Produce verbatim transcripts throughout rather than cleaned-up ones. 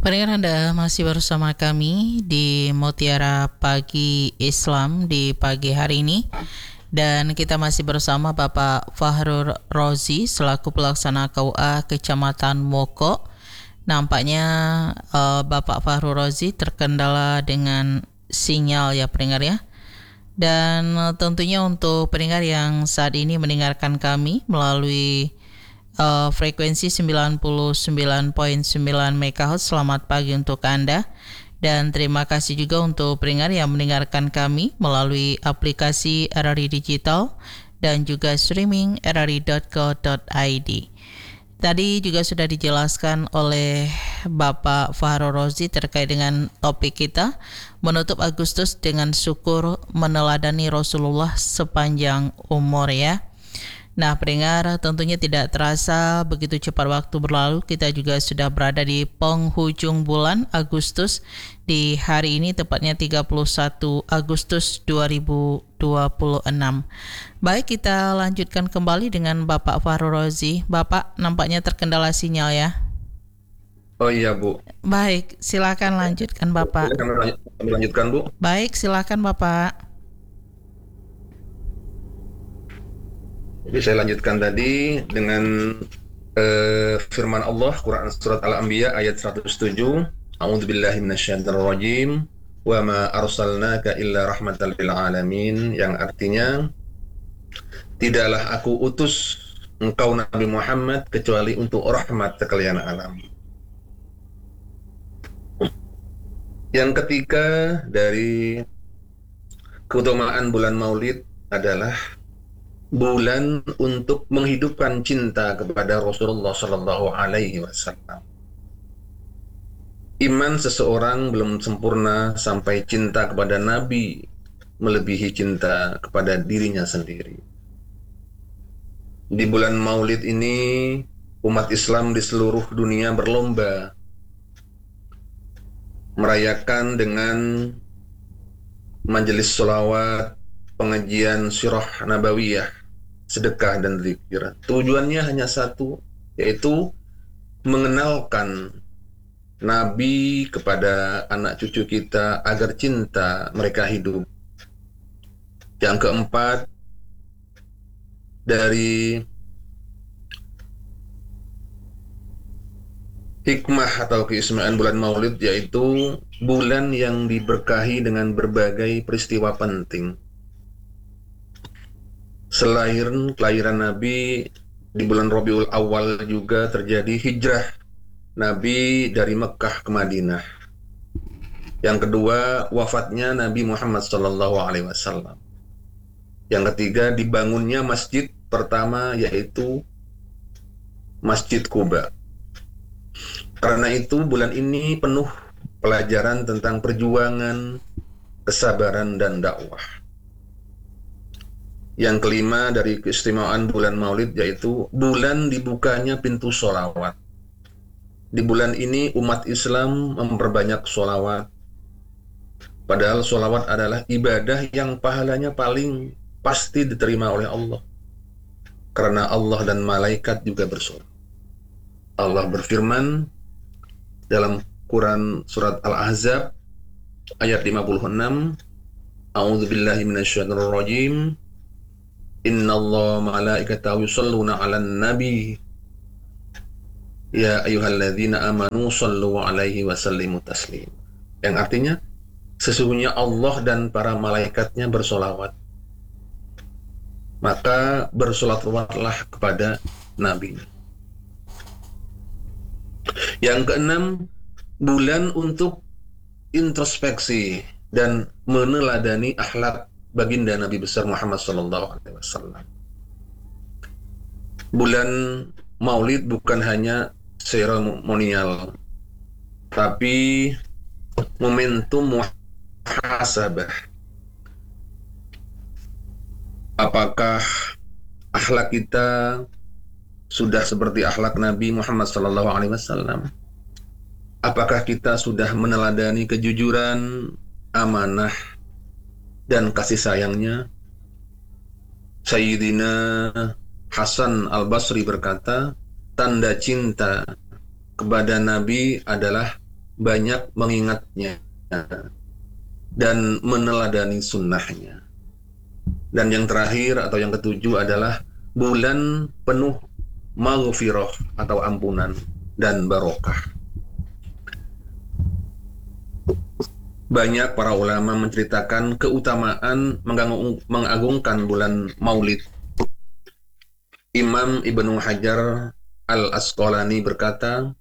Pendengar Anda masih bersama kami di Mutiara Pagi Islam di pagi hari ini. Dan kita masih bersama Bapak Fahrur Rozi selaku pelaksana K U A Kecamatan Moko. Nampaknya uh, Bapak Fahrur Rozi terkendala dengan sinyal ya pendengar ya. Dan uh, tentunya untuk pendengar yang saat ini mendengarkan kami melalui Uh, frekuensi sembilan puluh sembilan koma sembilan megahertz, selamat pagi untuk Anda. Dan terima kasih juga untuk pendengar yang mendengarkan kami melalui aplikasi R R I Digital dan juga streaming r r i dot co dot i d. Tadi juga sudah dijelaskan oleh Bapak Fahrur Rozi terkait dengan topik kita, menutup Agustus dengan syukur meneladani Rasulullah sepanjang umur ya. Nah, pendengar, tentunya tidak terasa begitu cepat waktu berlalu. Kita juga sudah berada di penghujung bulan Agustus di hari ini, tepatnya tiga puluh satu Agustus dua ribu dua puluh enam. Baik, kita lanjutkan kembali dengan Bapak Fahrur Rozi. Bapak, nampaknya terkendala sinyal ya? Oh iya, Bu. Baik, silakan lanjutkan Bapak. Kami lanjutkan, Bu. Baik, silakan Bapak. Jadi saya lanjutkan tadi dengan uh, firman Allah, Quran Surat Al-Anbiya ayat seratus tujuh. A'udzubillahi minasyaitonirrajim. Wa ma arsalnaka illa rahmatan lil alamin, yang artinya tidaklah aku utus engkau Nabi Muhammad kecuali untuk rahmat sekalian alam. Yang ketiga dari keutamaan bulan Maulid adalah bulan untuk menghidupkan cinta kepada Rasulullah Shallallahu Alaihi Wasallam. Iman seseorang belum sempurna sampai cinta kepada Nabi melebihi cinta kepada dirinya sendiri. Di bulan Maulid ini, umat Islam di seluruh dunia berlomba merayakan dengan majelis sholawat, pengajian sirah nabawiyah, sedekah dan zikir. Tujuannya hanya satu, yaitu mengenalkan Nabi kepada anak cucu kita agar cinta mereka hidup. Yang keempat, dari hikmah atau keistimewaan bulan Maulid, yaitu bulan yang diberkahi dengan berbagai peristiwa penting. Selain kelahiran Nabi, di bulan Rabiul Awal juga terjadi hijrah Nabi dari Mekah ke Madinah. Yang kedua, wafatnya Nabi Muhammad shallallahu alaihi wasallam. Yang ketiga, dibangunnya masjid pertama, yaitu Masjid Quba. Karena itu bulan ini penuh pelajaran tentang perjuangan, kesabaran, dan dakwah. Yang kelima dari keistimewaan bulan Maulid, yaitu bulan dibukanya pintu sholawat. Di bulan ini umat Islam memperbanyak sholawat. Padahal sholawat adalah ibadah yang pahalanya paling pasti diterima oleh Allah. Karena Allah dan malaikat juga bersolawat. Allah berfirman dalam Quran Surat Al-Ahzab ayat lima puluh enam. A'udzubillahi minasyaitonirrajim. Innallaha malaikatahu yusholluna 'alan nabi ya ayyuhalladzina amanu shallu 'alaihi wa sallimu taslim. Yang artinya sesungguhnya Allah dan para malaikatnya bersolawat, maka bersolatlah kepada Nabi. Yang keenam, bulan untuk introspeksi dan meneladani akhlak baginda Nabi besar Muhammad Sallallahu Alaihi Wasallam. Bulan Maulid bukan hanya seremonial, tapi momentum muhasabah. Apakah akhlak kita sudah seperti akhlak Nabi Muhammad Sallallahu Alaihi Wasallam? Apakah kita sudah meneladani kejujuran, amanah, dan kasih sayangnya? Sayyidina Hasan Al-Basri berkata, tanda cinta kepada Nabi adalah banyak mengingatnya dan meneladani sunnahnya. Dan yang terakhir atau yang ketujuh adalah bulan penuh maghfirah atau ampunan dan barokah. Banyak para ulama menceritakan keutamaan mengagungkan bulan Maulid. Imam Ibnu Hajar Al-Asqalani berkata,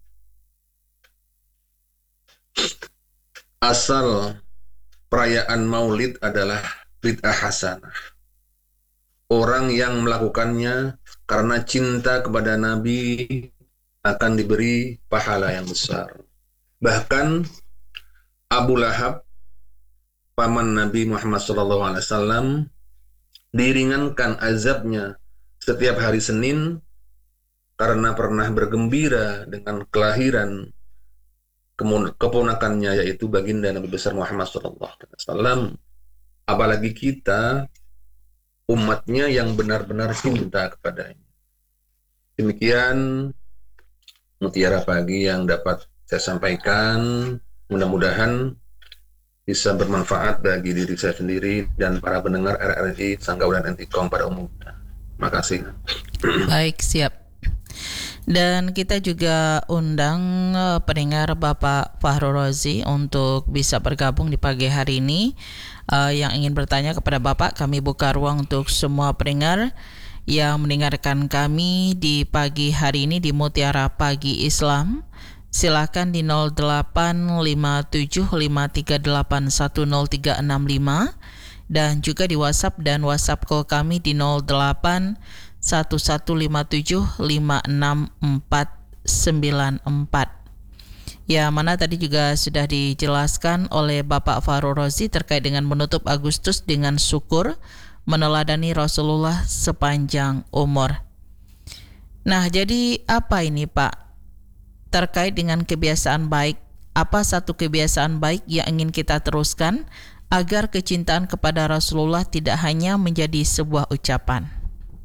asal perayaan Maulid adalah bid'ah hasanah. Orang yang melakukannya karena cinta kepada Nabi akan diberi pahala yang besar. Bahkan Abu Lahab, paman Nabi Muhammad shallallahu alaihi wasallam, diringankan azabnya setiap hari Senin karena pernah bergembira dengan kelahiran keponakannya, yaitu baginda Nabi besar Muhammad shallallahu alaihi wasallam. Apalagi kita, umatnya yang benar-benar cinta kepadanya. Demikian Mutiara Pagi yang dapat saya sampaikan. Mudah-mudahan bisa bermanfaat bagi diri saya sendiri dan para pendengar R R I Sanggaulan Entikom pada umumnya. Terima kasih. Baik, siap. Dan kita juga undang pendengar Bapak Fahrul Razi untuk bisa bergabung di pagi hari ini. Uh, yang ingin bertanya kepada Bapak, kami buka ruang untuk semua pendengar yang mendengarkan kami di pagi hari ini di Mutiara Pagi Islam. Silakan di nol delapan lima tujuh lima tiga delapan satu nol tiga enam lima dan juga di WhatsApp dan WhatsApp call kami di nol delapan satu satu lima tujuh lima enam empat sembilan empat. Ya, mana tadi juga sudah dijelaskan oleh Bapak Fahrul Razi terkait dengan menutup Agustus dengan syukur, meneladani Rasulullah sepanjang umur. Nah, jadi apa ini Pak? Terkait dengan kebiasaan baik, apa satu kebiasaan baik yang ingin kita teruskan agar kecintaan kepada Rasulullah tidak hanya menjadi sebuah ucapan?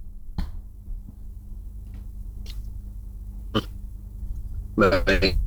Baik.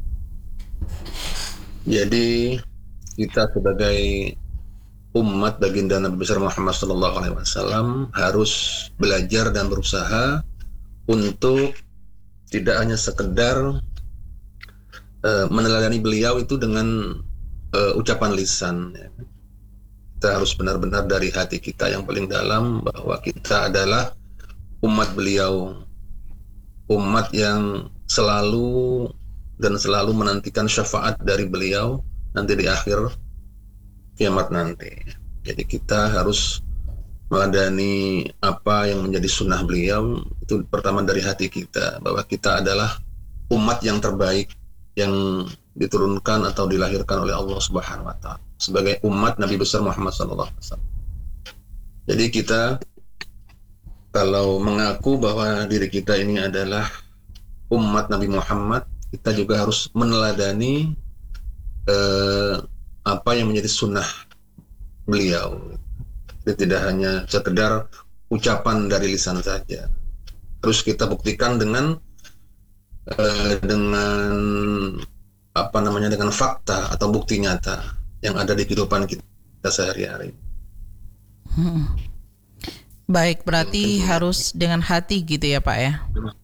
Jadi kita sebagai umat baginda Nabi besar Muhammad shallallahu alaihi wasallam harus belajar dan berusaha untuk tidak hanya sekedar uh, meneladani beliau itu dengan uh, ucapan lisan. Ya. Kita harus benar-benar dari hati kita yang paling dalam bahwa kita adalah umat beliau, umat yang selalu dan selalu menantikan syafaat dari beliau nanti di akhir kiamat nanti. Jadi kita harus meladani apa yang menjadi sunnah beliau, itu pertama dari hati kita, bahwa kita adalah umat yang terbaik yang diturunkan atau dilahirkan oleh Allah Subhanahu wa taala sebagai umat Nabi besar Muhammad sallallahu alaihi wasallam. Jadi kita kalau mengaku bahwa diri kita ini adalah umat Nabi Muhammad, kita juga harus meneladani eh, apa yang menjadi sunnah beliau. Jadi tidak hanya sekedar ucapan dari lisan saja. Terus kita buktikan dengan eh, dengan apa namanya dengan fakta atau bukti nyata yang ada di kehidupan kita sehari-hari. Hmm. Baik, berarti harus dengan hati gitu ya Pak ya?